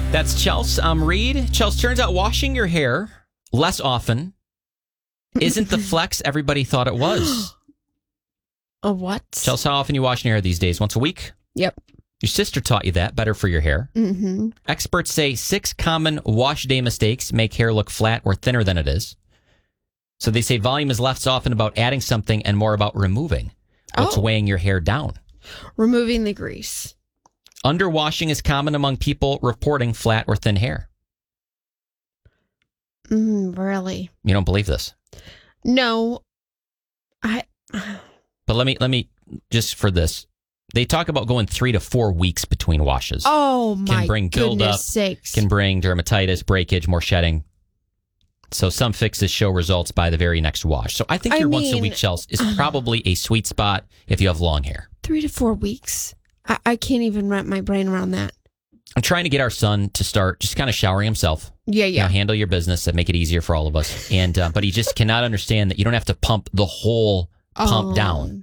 That's Chelsea. I'm Reed. Chelsea, turns out washing your hair less often isn't the flex everybody thought it was. A what? Chelsea, how often you wash your hair these days? Once a week? Yep. Your sister taught you that. Better for your hair. Mm-hmm. Experts say 6 common wash day mistakes make hair look flat or thinner than it is. So they say volume is less often about adding something and more about removing what's weighing your hair down. Removing the grease. Underwashing is common among people reporting flat or thin hair. Really? You don't believe this? No. But let me just for this. They talk about going 3 to 4 weeks between washes. Oh, my Can bring buildup, sakes. can bring dermatitis, breakage, more shedding. So some fixes show results by the very next wash. So I think your once a week, Chelsea, is probably a sweet spot if you have long hair. 3 to 4 weeks. I can't even wrap my brain around that. I'm trying to get our son to start just kind of showering himself. Yeah. You know, handle your business and make it easier for all of us. And but he just cannot understand that you don't have to pump the whole pump down.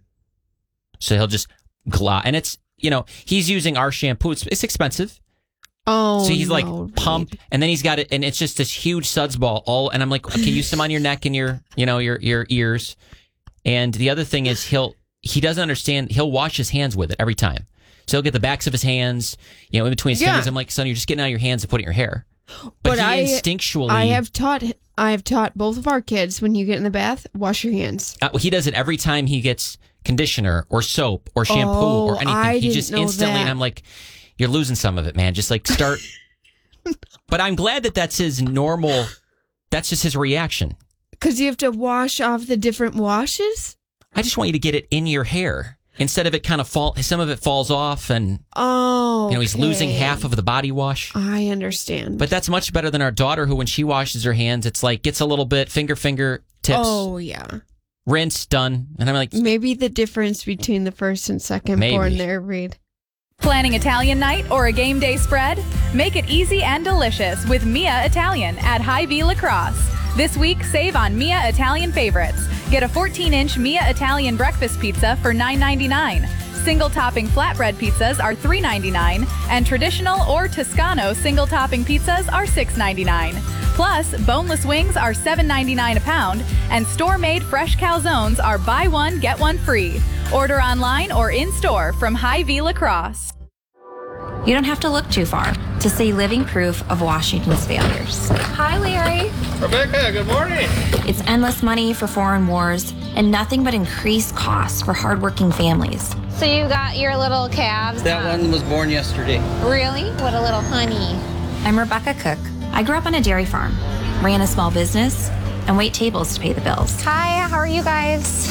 So he'll just and it's, you know, he's using our shampoo. It's expensive. Oh, so he's like pump, and then he's got it, and it's just this huge suds ball. And I'm like, okay, use some on your neck and your ears. And the other thing is he doesn't understand. He'll wash his hands with it every time. So he'll get the backs of his hands, you know, in between his fingers. I'm like, son, you're just getting out of your hands and putting it in your hair. But he instinctually, I have taught both of our kids, when you get in the bath, wash your hands. He does it every time he gets conditioner or soap or shampoo or anything. He just instantly, and I'm like, you're losing some of it, man. Just like start. But I'm glad that that's his normal. That's just his reaction. Because you have to wash off the different washes? I just want you to get it in your hair. Instead of it kind of some of it falls off, and he's losing half of the body wash. I understand. But that's much better than our daughter, who when she washes her hands, it's like gets a little bit finger tips. Oh yeah. Rinse, done. And I'm like, maybe the difference between the first and second born there, Reed. Planning Italian night or a game day spread? Make it easy and delicious with Mia Italian at Hy-Vee La Crosse. This week, save on Mia Italian favorites. Get a 14-inch Mia Italian breakfast pizza for $9.99. Single-topping flatbread pizzas are $3.99, and traditional or Toscano single-topping pizzas are $6.99. Plus, boneless wings are $7.99 a pound, and store-made fresh calzones are buy one, get one free. Order online or in-store from Hy-Vee La Crosse. You don't have to look too far to see living proof of Washington's failures. Hi, Larry. Rebecca, good morning. It's endless money for foreign wars and nothing but increased costs for hardworking families. So you got your little calves? That one was born yesterday. Really? What a little honey. I'm Rebecca Cook. I grew up on a dairy farm, ran a small business, and wait tables to pay the bills. Hi, how are you guys?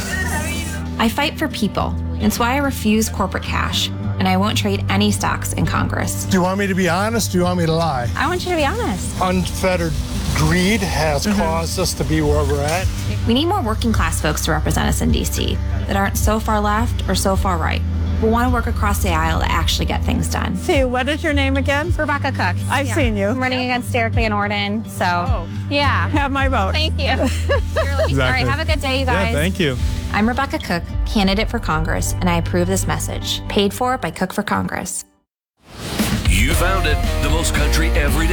I fight for people. It's why I refuse corporate cash, and I won't trade any stocks in Congress. Do you want me to be honest? Do you want me to lie? I want you to be honest. Unfettered greed has caused us to be where we're at. We need more working class folks to represent us in D.C. that aren't so far left or so far right. We want to work across the aisle to actually get things done. See, what is your name again? Rebecca Cook. I've seen you. I'm running against Derek Van Orden, so yeah. Have my vote. Thank you. All right, have a good day, you guys. Yeah, thank you. I'm Rebecca Cook, candidate for Congress, and I approve this message. Paid for by Cook for Congress. You found it, the most country every day.